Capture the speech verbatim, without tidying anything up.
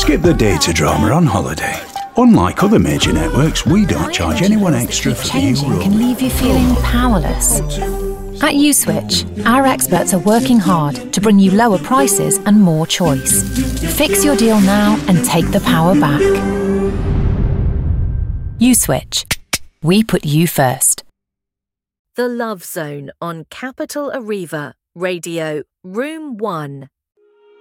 Skip the data drama on holiday. Unlike other major networks, we don't charge anyone extra for the new Changing can roaming. leave you feeling powerless. At USwitch, our experts are working hard to bring you lower prices and more choice. Fix your deal now and take the power back. USwitch. We put you first. The Love Zone on Capital Arriva, Radio, Room one.